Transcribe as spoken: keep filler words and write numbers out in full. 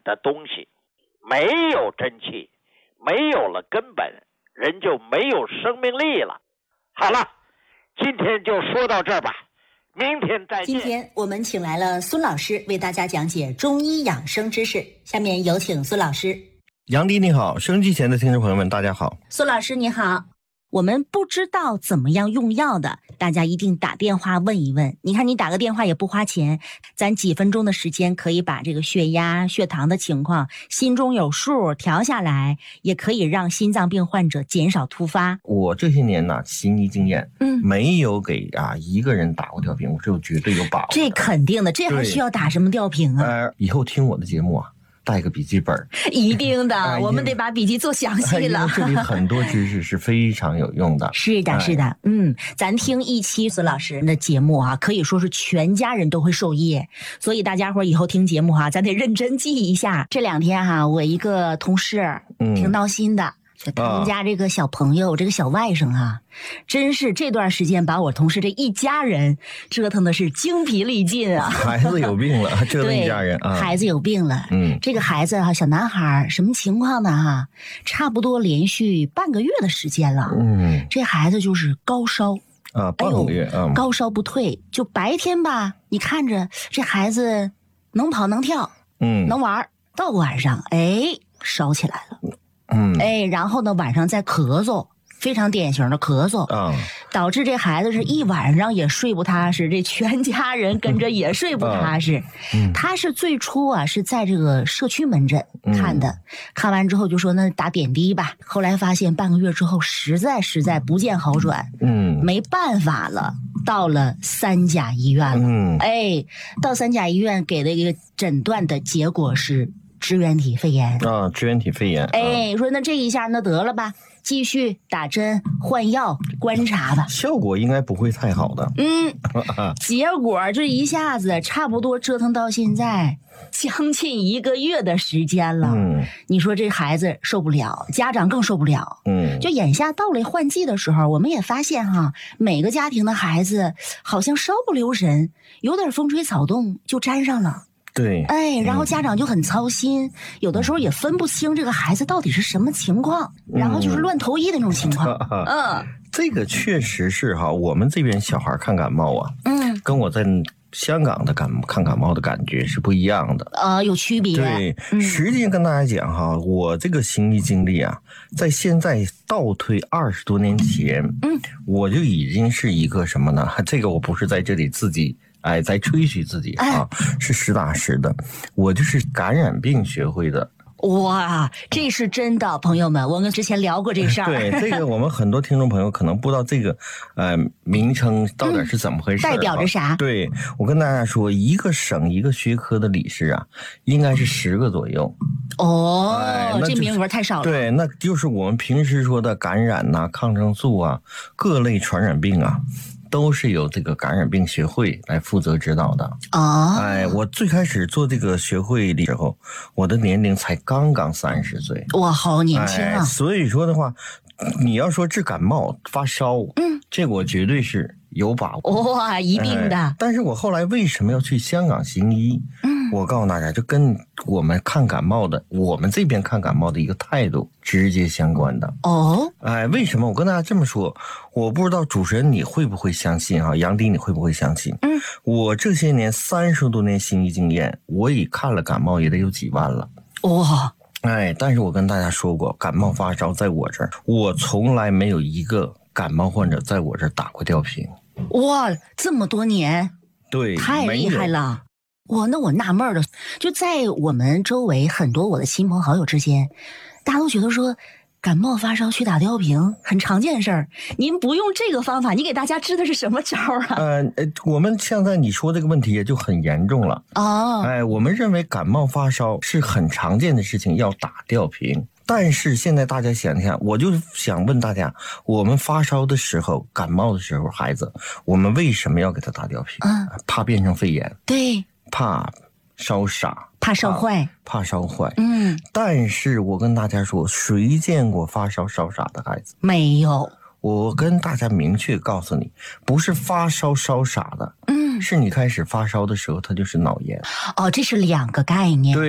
的东西。没有真气，没有了根本，人就没有生命力了。好了，今天就说到这儿吧，明天再见。 今天我们请来了孙老师为大家讲解中医养生知识，下面有请孙老师。 杨迪你好，收音机前的听众朋友们大家好。 孙老师你好。我们不知道怎么样用药的，大家一定打电话问一问。你看你打个电话也不花钱，咱几分钟的时间可以把这个血压血糖的情况心中有数调下来，也可以让心脏病患者减少突发。 我这些年呢行医经验， 嗯， 没有给啊一个人打过吊瓶，我这绝对有把握。 这肯定的，这还需要打什么吊瓶啊？ 呃，以后听我的节目啊，带个笔记本， 一定的、哎、我们得把笔记做详细了、 哎、这里很多知识是非常有用的。 是的是的、哎、嗯，咱听一期孙老师的节目啊，可以说是全家人都会受益，所以大家伙以后听节目哈、啊，咱得认真记一下。这两天哈、啊，我一个同事挺闹心的、嗯他们家这个小朋友、啊、这个小外甥啊，真是这段时间把我同事这一家人折腾的是精疲力尽啊。 孩子有病了，折腾一家人啊。 孩子有病了，嗯，这个孩子啊，小男孩什么情况呢？哈，差不多连续半个月的时间了，嗯，这孩子就是高烧啊，半个月啊、嗯， 高烧不退，就白天吧，你看着这孩子能跑能跳，嗯，能玩，到晚上哎烧起来了。嗯，哎，然后呢，晚上再咳嗽，非常典型的咳嗽啊，导致这孩子是一晚上也睡不踏实，这全家人跟着也睡不踏实。嗯，他是最初啊是在这个社区门诊看的，嗯、看完之后就说那打点滴吧，后来发现半个月之后实在实在不见好转，嗯，没办法了，到了三甲医院了，嗯，哎，到三甲医院给的一个诊断的结果是支原体肺炎啊，支原体肺炎。 哎，说那这一下那得了吧，继续打针换药观察吧， 效果应该不会太好的。 嗯，结果这一下子差不多折腾到现在将近一个月的时间了。嗯，你说这孩子受不了，家长更受不了。嗯，就眼下到了换季的时候，我们也发现哈，每个家庭的孩子好像稍不留神，有点风吹草动就沾上了。 对， 哎，然后家长就很操心、嗯，有的时候也分不清这个孩子到底是什么情况，嗯、然后就是乱投医的那种情况。嗯， 嗯这个确实是哈，我们这边小孩看感冒啊，嗯，跟我在香港的感看感冒的感觉是不一样的。 呃，有区别。 对，嗯、实际跟大家讲哈，我这个行医经历啊，在现在倒推二十多年前，嗯，我就已经是一个什么呢？这个我不是在这里自己。哎，在吹嘘自己啊，是实打实的。我就是感染病学会的。 哇，这是真的，朋友们，我们之前聊过这事儿。 对，这个我们很多听众朋友可能不知道这个呃名称到底是怎么回事、 嗯，代表着啥？ 对，我跟大家说，一个省一个学科的理事啊，应该是十个左右。 哦，哎、这名额太少了。 对，那就是我们平时说的感染呐、啊、抗生素啊、各类传染病啊。都是由这个感染病学会来负责指导的哦。 哎，我最开始做这个学会的时候，我的年龄才刚刚三十岁。 哇，好年轻啊！ 哎、所以说的话，你要说治感冒发烧，嗯，这个我绝对是有把握。 哇，一定的、哎。 但是我后来为什么要去香港行医？嗯。我告诉大家，就跟我们看感冒的，我们这边看感冒的一个态度直接相关的。 哦， 哎，为什么？我跟大家这么说，我不知道主持人你会不会相信啊？杨迪你会不会相信？嗯，我这些年三十多年行医经验，我已看了感冒也得有几万了。 哇， 哎，但是我跟大家说过，感冒发烧在我这儿，我从来没有一个感冒患者在我这儿打过吊瓶。 哇，这么多年， 对， 太厉害了。哇，那我纳闷了，就在我们周围很多我的亲朋好友之间，大家都觉得说感冒发烧去打吊瓶很常见事儿。您不用这个方法，你给大家支的是什么招啊？ 呃，我们现在你说这个问题也就很严重了哦。哎，我们认为感冒发烧是很常见的事情，要打吊瓶。但是现在大家想一想，我就想问大家，我们发烧的时候、感冒的时候，孩子，我们为什么要给他打吊瓶？嗯，怕变成肺炎。 对。 怕烧傻， 怕烧坏， 怕烧坏。嗯，但是我跟大家说，谁见过发烧烧傻的孩子？ 没有。 我跟大家明确告诉你，不是发烧烧傻的，嗯，是你开始发烧的时候，它就是脑炎。 哦，这是两个概念。 对。